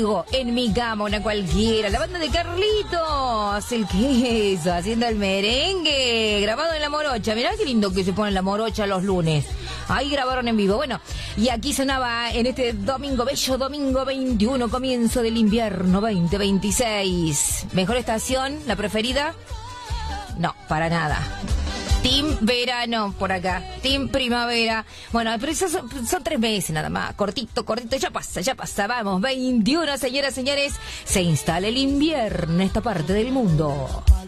En mi cama, una cualquiera, la banda de Carlitos, el queso, haciendo el merengue, grabado en La Morocha. Mirá qué lindo que se pone La Morocha los lunes. Ahí grabaron en vivo. Bueno, y aquí sonaba en este domingo, bello domingo 21, comienzo del invierno 2026. ¿Mejor estación? ¿La preferida? No, para nada. Team verano por acá, team primavera. Bueno, pero eso son 3 meses nada más. Cortito, ya pasa. Vamos, 21, señoras, señores. Se instala el invierno en esta parte del mundo.